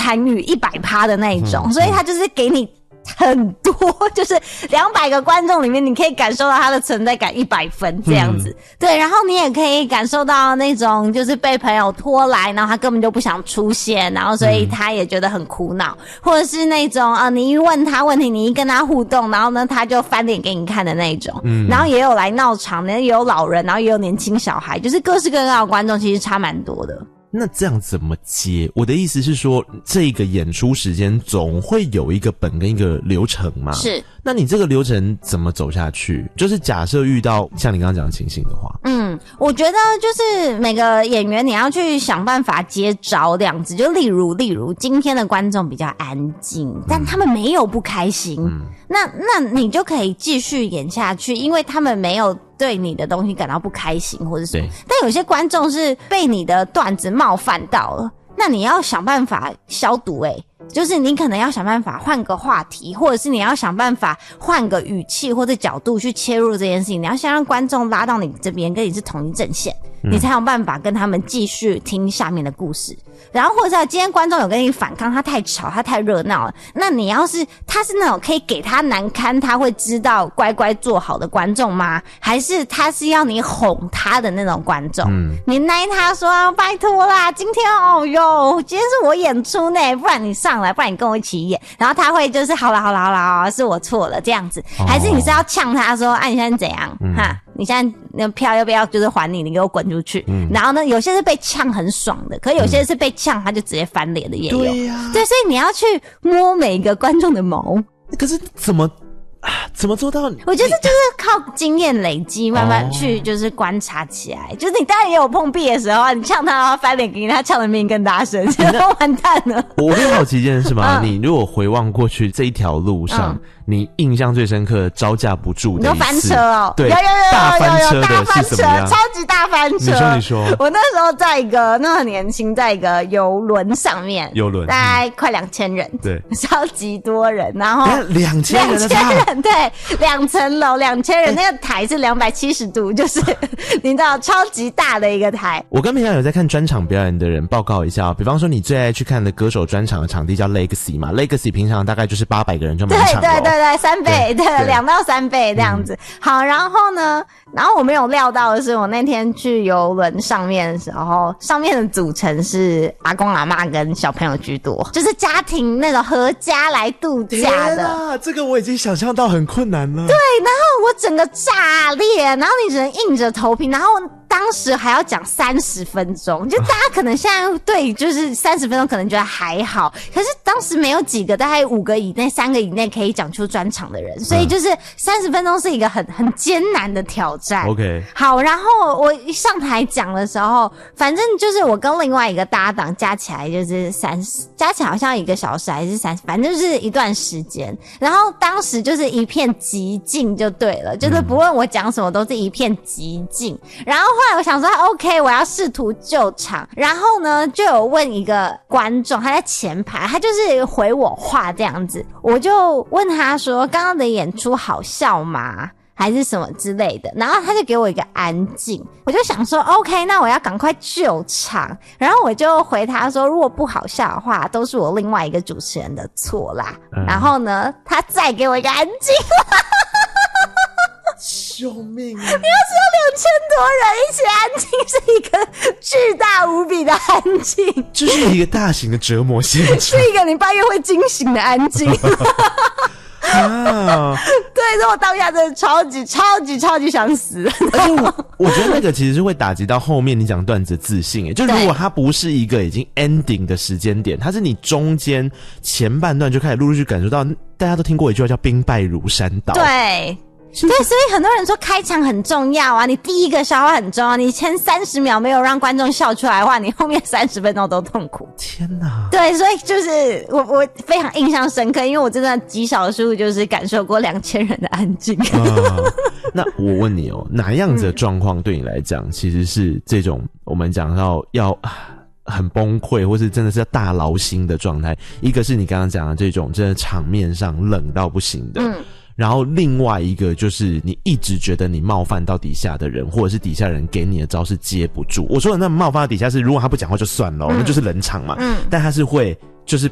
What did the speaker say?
参与100%的那一种，所以他就是给你很多，就是200个观众里面，你可以感受到他的存在感100分这样子。对，然后你也可以感受到那种就是被朋友拖来，然后他根本就不想出现，然后所以他也觉得很苦恼，或者是那种你一问他问题，你一跟他互动，然后呢他就翻脸给你看的那种。然后也有来闹场，也有老人，然后也有年轻小孩，就是各式各样的观众，其实差蛮多的。 那这样怎么接？我的意思是说，这个演出时间总会有一个本跟一个流程嘛？ 是。 那你这个流程怎么走下去？就是假设遇到像你刚刚讲的情形的话， 我觉得就是每个演员你要去想办法接招这样子。就例如今天的观众比较安静，但他们没有不开心，那你就可以继续演下去，因为他们没有对你的东西感到不开心或者什么。但有些观众是被你的段子冒犯到了，那你要想办法消毒就是你可能要想办法换个话题，或者是你要想办法换个语气或者角度去切入这件事情，你要先让观众拉到你这边，跟你是同一阵线，你才有办法跟他们继续听下面的故事。然后或者是今天观众有跟你反抗，他太吵，他太热闹了，那你要是他是那种可以给他难堪他会知道乖乖做好的观众吗？还是他是要你哄他的那种观众？你奈他说拜托啦，今天今天是我演出呢，不然你上来，不然你跟我一起演。然后他会就是好啦，是我错了这样子。还是你是要呛他说你现在怎样你现在那票要不要就是还你，你给我滚出去。然后呢有些是被呛很爽的，可是有些是被呛他就直接翻脸的也有。对啊，对，所以你要去摸每一个观众的毛。 可是怎么做到？ 我觉得就是靠经验累积，慢慢去就是观察起来。就是你当然也有碰壁的时候你呛他，然后翻脸给他呛的比你更大声，就完蛋了。 我很好奇一件事嘛，你如果回望过去这一条路上，你印象最深刻的招架不住的一次， 你说翻车对，有大翻车的是什么样？ 超级大翻车！你说，我那时候在一个那很年轻，在一个邮轮上面，大概快2000人，对，超级多人，然后2000人，对，2层楼2000人，那个台是270度，就是你知道超级大的一个台。 我跟平常有在看专场表演的人报告一下比方说你最爱去看的歌手专场的场地叫 Legacy 嘛 ，Legacy 平常大概就是800个人就满场了。 对，3倍，对，2到3倍这样子。好，然后呢，我没有料到的是，我那天去邮轮上面的时候，上面的组成是阿公阿嬷跟小朋友居多，就是家庭那种合家来度假的。天啊， 这个我已经想象到很困难了。 对，然后我整个炸裂，然后你只能硬着头皮，然后当时还要讲30分钟，就大家可能现在对就是30分钟可能觉得还好，可是当时没有几个，大概5个以内、3个以内可以讲出专场的人，所以就是30分钟是一个很艰难的挑战。 OK， 好，然后我一上台讲的时候，反正就是我跟另外一个搭档加起来就是加起来好像1个小时还是30，反正就是一段时间。然后当时就是一片寂静就对了，就是不论我讲什么都是一片寂静。然后后来我想说 OK， 我要试图救场，然后呢就有问一个观众，他在前排，他就是回我话这样子，我就问他说刚刚的演出好笑吗？还是什么之类的，然后他就给我一个安静，我就想说 OK， 那我要赶快救场，然后我就回他说如果不好笑的话都是我另外一个主持人的错啦，然后呢他再给我一个安静救命啊！ 你要是有2000多人一起安静，是一个巨大无比的安静， 这是一个大型的折磨现场， 是一个你半夜会惊醒的安静啊！对，所以我当下真的超级想死。 而且我觉得那个其实是会打击到后面你讲段子的自信，就如果它不是一个已经 ending 的时间点，它是你中间前半段就开始陆续感受到，大家都听过一句话叫兵败如山倒。 对。对，所以很多人说开场很重要啊，你第一个笑话很重要，你前30秒没有让观众笑出来的话，你后面30分钟都痛苦。 天哪！ 对，所以就是我非常印象深刻，因为我真的极少数就是感受过2000人的安静。 那我问你哪样子的状况对你来讲，其实是这种我们讲到要很崩溃，或是真的是要大劳心的状态？一个是你刚刚讲的这种真的场面上冷到不行的。然后另外一个就是你一直觉得你冒犯到底下的人，或者是底下人给你的招是接不住。我说的那冒犯到底下是如果他不讲话就算了，那就是冷场嘛。但他是会就是